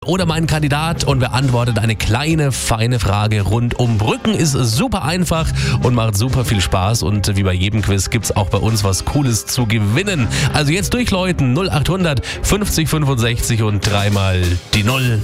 oder mein Kandidat und beantwortet eine kleine, feine Frage rund um Brücken. Ist super einfach und macht super viel Spaß und wie bei jedem Quiz gibt's auch bei uns was Cooles zu gewinnen. Also jetzt durchläuten 0800 50 65 und dreimal die 0.